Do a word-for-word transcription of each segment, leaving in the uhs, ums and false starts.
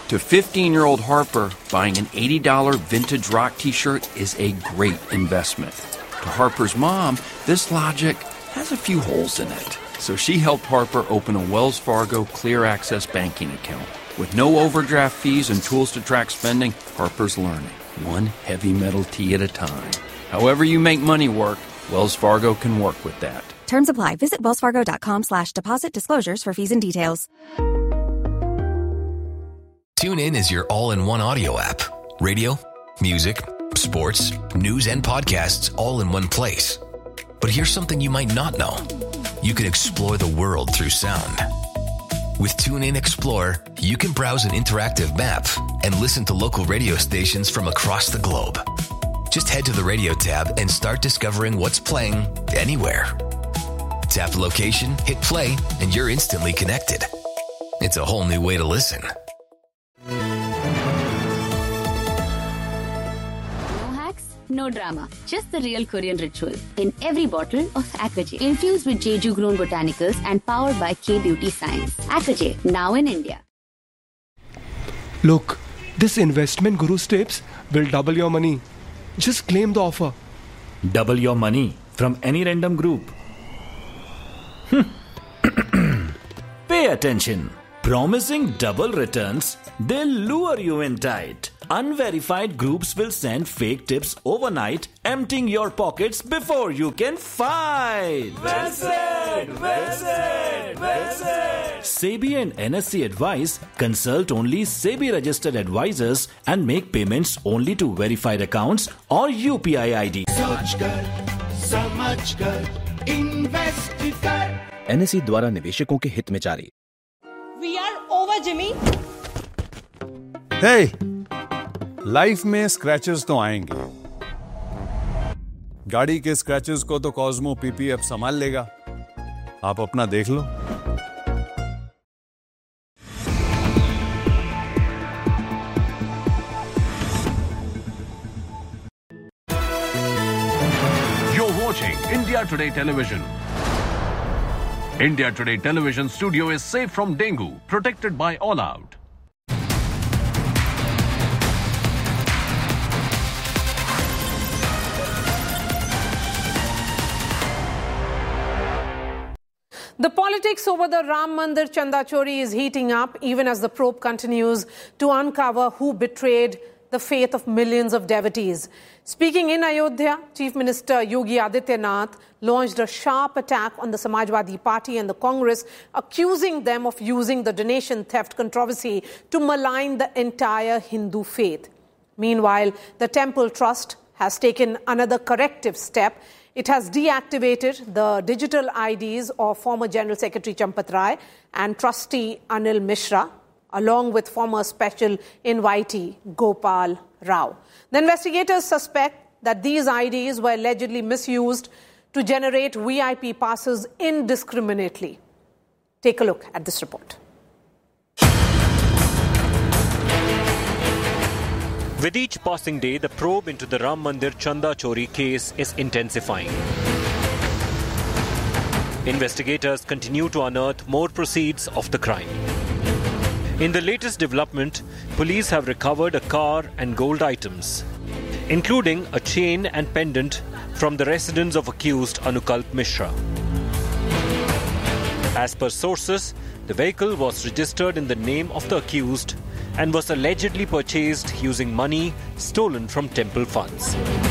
To fifteen-year-old Harper, buying an eighty dollars vintage rock t-shirt is a great investment. To Harper's mom, this logic has a few holes in it. So she helped Harper open a Wells Fargo Clear Access banking account. With no overdraft fees and tools to track spending, Harper's learning, one heavy metal tea at a time. However you make money work, Wells Fargo can work with that. Terms apply. Visit wellsfargo.com slash deposit disclosures for fees and details. TuneIn is your all-in-one audio app. Radio, music, sports, news, and podcasts all in one place. But here's something you might not know. You can explore the world through sound. With TuneIn Explore, you can browse an interactive map and listen to local radio stations from across the globe. Just head to the radio tab and start discovering what's playing anywhere. Tap the location, hit play, and you're instantly connected. It's a whole new way to listen. No drama, just the real Korean ritual. In every bottle of Aquajet, infused with Jeju-grown botanicals and powered by K-Beauty Science. Aquajet, now in India. Look, this investment Guru's tips will double your money. Just claim the offer. Double your money from any random group. Pay attention. Promising double returns, they'll lure you in tight. Unverified groups will send fake tips overnight, emptying your pockets before you can fight. Well said, well said, well said. SEBI and N S E advise consult only SEBI registered advisors and make payments only to verified accounts or U P I I D. सोच कर, समझ कर, invest कर. N S E द्वारा निवेशकों के हित में जारी. We are over, Jimmy. Hey, life में स्क्रैचेस तो आएंगे. गाड़ी के स्क्रैचेस को तो कॉस्मो पीपी अब संभाल लेगा. आप अपना देख लो. You're watching India Today Television. India Today Television studio is safe from dengue, protected by All Out. The politics over the Ram Mandir Chanda Chori is heating up even as the probe continues to uncover who betrayed the faith of millions of devotees. Speaking in Ayodhya, Chief Minister Yogi Adityanath launched a sharp attack on the Samajwadi Party and the Congress, accusing them of using the donation theft controversy to malign the entire Hindu faith. Meanwhile, the Temple Trust has taken another corrective step. It has deactivated the digital I Ds of former General Secretary Champat Rai and trustee Anil Mishra, along with former special invitee Gopal Rao. The investigators suspect that these I Ds were allegedly misused to generate V I P passes indiscriminately. Take a look at this report. With each passing day, the probe into the Ram Mandir Chanda Chori case is intensifying. Investigators continue to unearth more proceeds of the crime. In the latest development, police have recovered a car and gold items, including a chain and pendant from the residence of accused Anukalp Mishra. As per sources, the vehicle was registered in the name of the accused and was allegedly purchased using money stolen from temple funds.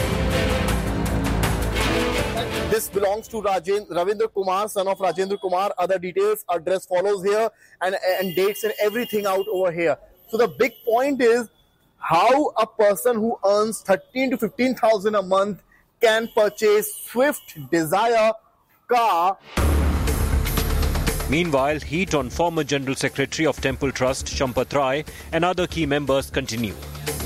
This belongs to Rajen, Ravindra Kumar, son of Rajendra Kumar. Other details, address follows here, and, and dates and everything out over here. So the big point is how a person who earns thirteen to fifteen thousand a month can purchase Swift Desire car. Meanwhile, heat on former General Secretary of Temple Trust, Champat Rai, and other key members continue.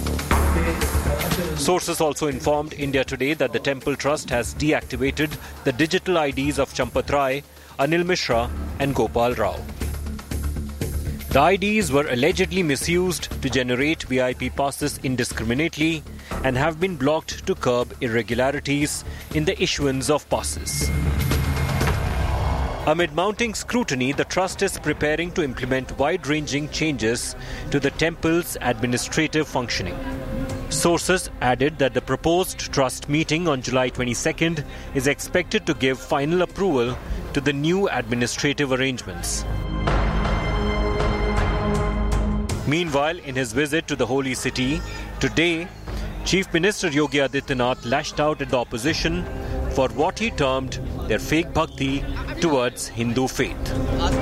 Sources also informed India Today that the Temple Trust has deactivated the digital I Ds of Champat Rai, Anil Mishra, and Gopal Rao. The I Ds were allegedly misused to generate V I P passes indiscriminately and have been blocked to curb irregularities in the issuance of passes. Amid mounting scrutiny, the trust is preparing to implement wide-ranging changes to the temple's administrative functioning. Sources added that the proposed trust meeting on July twenty-second is expected to give final approval to the new administrative arrangements. Meanwhile, in his visit to the holy city, today, Chief Minister Yogi Adityanath lashed out at the opposition for what he termed their fake bhakti towards Hindu faith.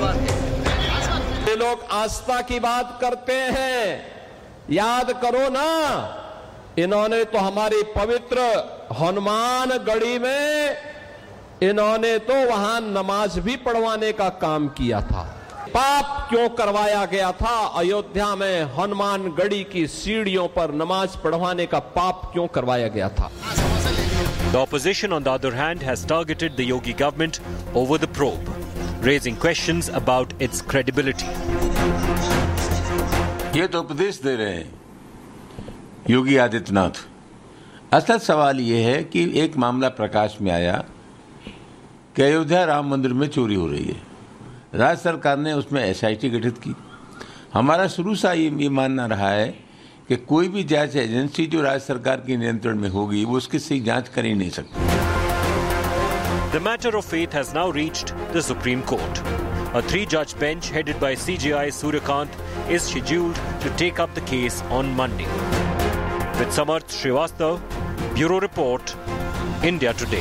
ये लोग आस्था की बात करते हैं, याद करो ना, इन्होंने तो हमारी पवित्र हनुमान गढ़ी में इन्होंने तो वहां नमाज भी पढ़वाने का काम किया था। पाप क्यों करवाया गया था? अयोध्या में हनुमान गढ़ी की सीढ़ियों पर नमाज पढ़वाने का पाप क्यों करवाया गया था? The opposition, on the other hand, has targeted the Yogi government over the probe, raising questions about its credibility. ये तो उपदेश दे रहे हैं योगी आदित्यनाथ। असल सवाल ये है कि एक मामला प्रकाश में आया कि अयोध्या राम मंदिर में चोरी हो रही है। राज्य सरकार ने उसमें एसआईटी गठित की। हमारा शुरू से ये मानना रहा है कि कोई भी जांच एजेंसी जो राज्य सरकार के नियंत्रण में होगी वो उसकी सही जांच कर ही नहीं सकती। The matter of faith has now reached the Supreme Court. A three-judge bench headed by C J I Suryakant is scheduled to take up the case on Monday. With Samarth Srivastav, Bureau Report, India Today.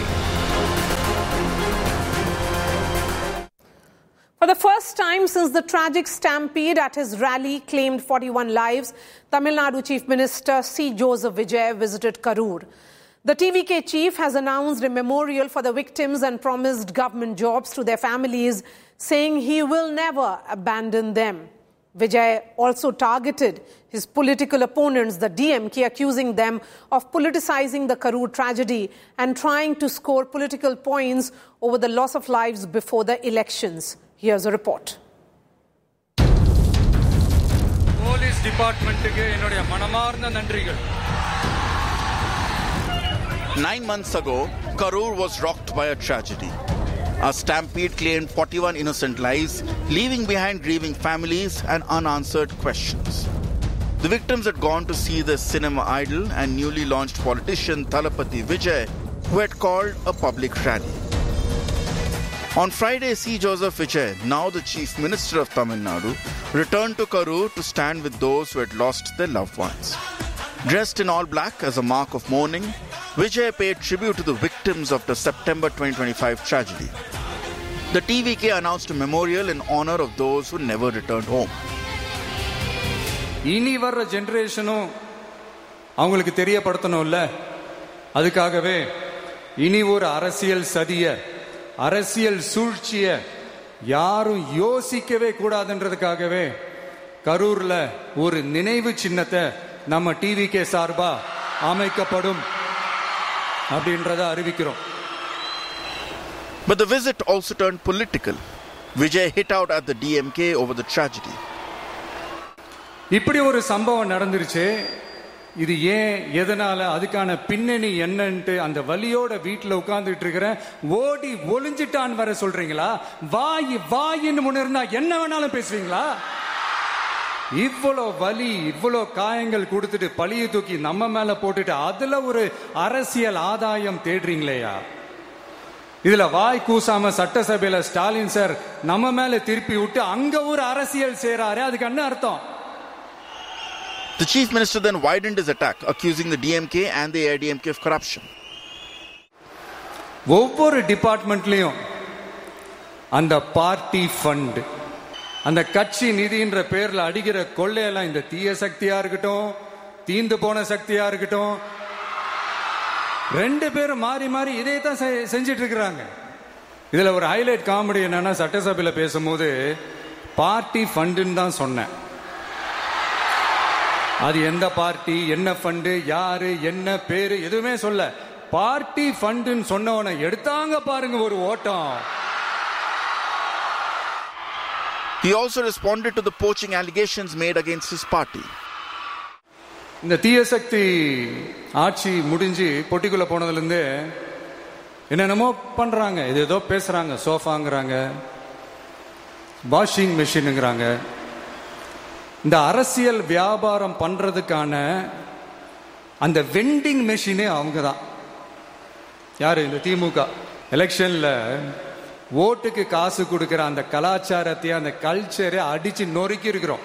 For the first time since the tragic stampede at his rally claimed forty-one lives, Tamil Nadu Chief Minister C. Joseph Vijay visited Karur. The T V K chief has announced a memorial for the victims and promised government jobs to their families, saying he will never abandon them. Vijay also targeted his political opponents, the D M K, accusing them of politicizing the Karur tragedy and trying to score political points over the loss of lives before the elections. Here's a report. Police Department Nine months ago, Karur was rocked by a tragedy. A stampede claimed forty-one innocent lives, leaving behind grieving families and unanswered questions. The victims had gone to see the cinema idol and newly launched politician Thalapathy Vijay, who had called a public rally. On Friday, C. Joseph Vijay, now the Chief Minister of Tamil Nadu, returned to Karur to stand with those who had lost their loved ones. Dressed in all black as a mark of mourning, Vijay paid tribute to the victims of the September twenty twenty-five tragedy. The T V K announced a memorial in honor of those who never returned home. இனி வர்ற ஜெனரேஷனும் அவங்களுக்கு தெரியப்படுத்தணும்ல, அதுக்காகவே இனி ஒரு அரசியல் சதிய அரசியல் சூழ்ச்சிய யாரும் யோசிக்கவே கூடாதுன்றதுக்காகவே கரூர்ல ஒரு நினைவு சின்னத்தை நம்ம டிவிகே சார்பா அமைக்கப்படும் அப்படின்றத அறிவிக்கிறோம். But the visit also turned political. Vijay hit out at the D M K over the tragedy. இப்படி ஒரு சம்பவம் நடந்துருச்சு, இது ஏன் எதனால அதுக்கான பின்னணி என்னன்ட்டு அந்த வலியோட வீட்டுல உட்கார்ந்துட்டு இருக்கிற ஓடி ஒளிஞ்சிட்டான் வர சொல்றீங்களா? வாய் வாயின்னு முன்னிருந்தா என்ன வேணாலும் பேசுவீங்களா? இவ்வளோ வலி இவ்வளோ காயங்கள் கொடுத்துட்டு பழிய தூக்கி நம்ம மேல போட்டுட்டு அதுல ஒரு அரசியல் ஆதாயம் தேடுறீங்களேயா? இதுல வாய் கூசாம சட்டசபையில ஸ்டாலின் சார் நம்ம மேல திருப்பி விட்டு அங்க ஒரு அரசியல் செய்றாரு, அதுக்கு என்ன அர்த்தம்? The Chief Minister then widened his attack, accusing the D M K and the A I D M K of corruption. ஒவ்வொரு டிபார்ட்மெண்ட்லயும் அந்த பார்ட்டி ஃபண்ட், அந்த கட்சி நிதின்ற பேர்ல அடிக்கிற கொள்ளையெல்லாம் இந்த தீய சக்தியா இருக்கட்டும், தீந்து போன சக்தியா இருக்கட்டும், ரெண்டு பேரும் மாறி மாறி இதே தான் செஞ்சிட்டு இருக்கிறாங்க. இதுல ஒரு ஹைலைட் காமெடி என்னன்னா, சட்டசபையில பேசும்போது பார்ட்டி ஃபண்டுன்னு தான் சொன்னேன். அது எந்த பார்ட்டி, என்ன ஃபண்டு, யாரு, என்ன பேரு எதுவுமே சொல்ல. பார்ட்டி ஃபண்டுன்னு சொன்னவனை எடுத்தாங்க பாருங்க ஒரு ஓட்டம். He also responded to the poaching allegations made against his party. இந்த தீய சக்தி ஆட்சி முடிஞ்சு பொட்டிக்குள்ள போனதுல இருந்து என்னென்னமோ பண்றாங்க, இது ஏதோ பேசுறாங்க, சோஃபாங்கிறாங்க, வாஷிங் மிஷினுங்கிறாங்க. இந்த அரசியல் வியாபாரம் பண்றதுக்கான அந்த வெண்டிங் மெஷினே அவங்க தான். யாரு? இந்த திமுக. எலெக்ஷன்ல ஓட்டுக்கு காசு கொடுக்கிற அந்த கலாச்சாரத்தை, அந்த கல்ச்சரை அடிச்சு நொறுக்கி இருக்கிறோம்.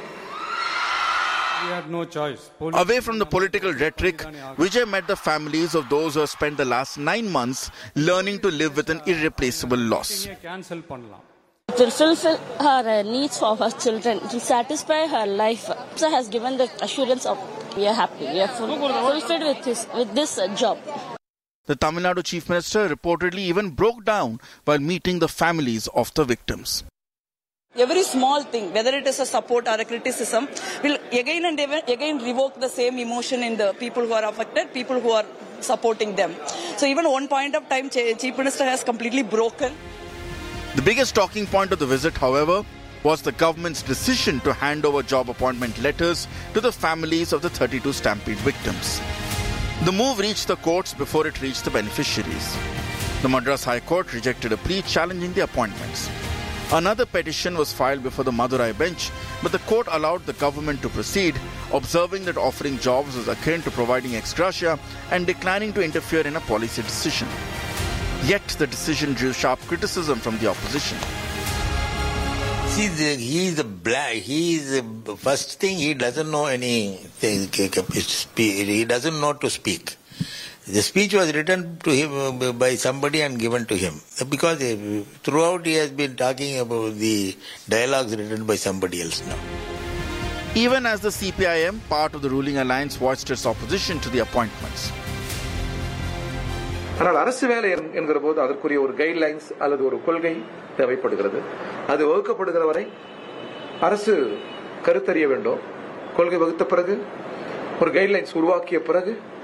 No choice. Away from the political rhetoric, Vijay met the families of those who have spent the last nine months learning to live with an irreplaceable loss. It will fulfill her needs for her children. It will satisfy her life. So has given the assurance of we are happy, we are fulfilled with this, with this job. The Tamil Nadu Chief Minister reportedly even broke down while meeting the families of the victims. Every small thing, whether it is a support or a criticism, will again and again revoke the same emotion in the people who are affected, people who are supporting them. So even one point of time, Chief Minister has completely broken. The biggest talking point of the visit, however, was the government's decision to hand over job appointment letters to the families of the thirty-two Stampede victims. The move reached the courts before it reached the beneficiaries. The Madras High Court rejected a plea challenging the appointments. Another petition was filed before the Madurai bench, but the court allowed the government to proceed, observing that offering jobs was akin to providing ex gratia and declining to interfere in a policy decision. Yet the decision drew sharp criticism from the opposition. See, the, he is a black. He is the first thing. He doesn't know anything. He doesn't know to speak. The speech was written to him by somebody and given to him, because throughout he has been talking about the dialogues written by somebody else now. Even as the C P I M, part of the ruling alliance, voiced its opposition to the appointments. ஆனால் அரசு வேலை என்கிற போது அதற்குரிய ஒரு guidelines அல்லது ஒரு கொள்கை தேவைப்படுகிறது. அது வகுக்கப்படுகிற வரை அரசு கருத்தறிய வேண்டும். கொள்கை வகுத்த பிறகு, ஒரு கைட்லைன்ஸ் உருவாக்கிய பிறகு